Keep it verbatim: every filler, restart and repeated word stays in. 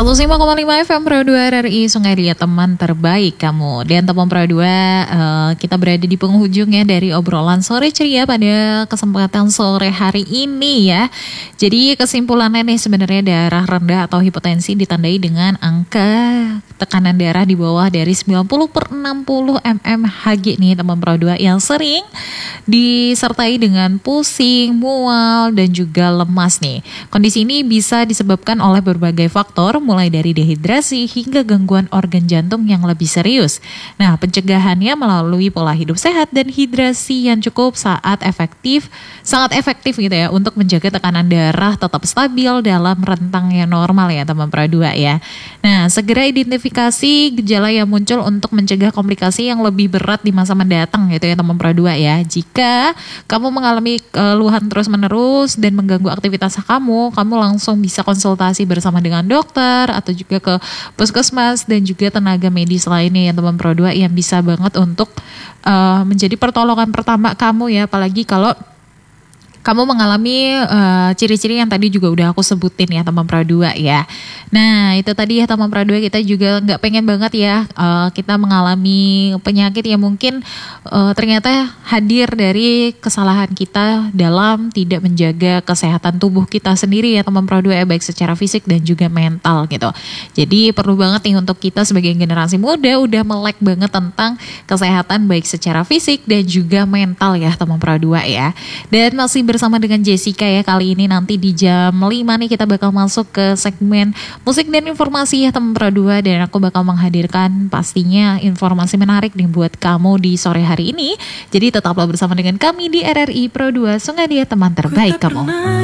seratus lima koma lima F M Pro dua R R I Sungai Liat, teman terbaik kamu. Dan teman Pro dua, uh, kita berada di penghujung ya dari obrolan sore ceria pada kesempatan sore hari ini ya. Jadi kesimpulannya nih, sebenarnya darah rendah atau hipertensi ditandai dengan angka tekanan darah di bawah dari sembilan puluh per enam puluh mmHg nih teman Pro dua, yang sering disertai dengan pusing, mual, dan juga lemas nih. Kondisi ini bisa disebabkan oleh berbagai faktor, mulai dari dehidrasi hingga gangguan organ jantung yang lebih serius. Nah, pencegahannya melalui pola hidup sehat dan hidrasi yang cukup saat efektif, sangat efektif gitu ya, untuk menjaga tekanan darah tetap stabil dalam rentang yang normal ya teman Pro dua ya. Nah, segera identifikasi gejala yang muncul untuk mencegah komplikasi yang lebih berat di masa mendatang gitu ya teman Pro dua ya. Jika kamu mengalami keluhan terus-menerus dan mengganggu aktivitas kamu, kamu langsung bisa konsultasi bersama dengan dokter atau juga ke puskesmas dan juga tenaga medis lainnya ya teman Pro dua, yang bisa banget untuk uh, menjadi pertolongan pertama kamu ya, apalagi kalau kamu mengalami uh, ciri-ciri yang tadi juga udah aku sebutin ya teman Pro dua ya. Nah itu tadi ya teman Pro dua, kita juga gak pengen banget ya uh, kita mengalami penyakit yang mungkin uh, ternyata hadir dari kesalahan kita dalam tidak menjaga kesehatan tubuh kita sendiri ya teman Pro dua ya, baik secara fisik dan juga mental gitu. Jadi perlu banget nih untuk kita sebagai generasi muda udah melek banget tentang kesehatan baik secara fisik dan juga mental ya teman Pro dua ya. Dan masih bersama dengan Jessica ya, kali ini nanti di jam lima nih kita bakal masuk ke segmen musik dan informasi ya teman Pro dua, dan aku bakal menghadirkan pastinya informasi menarik nih buat kamu di sore hari ini. Jadi tetaplah bersama dengan kami di R R I Pro dua Sungai Liat, teman terbaik kamu.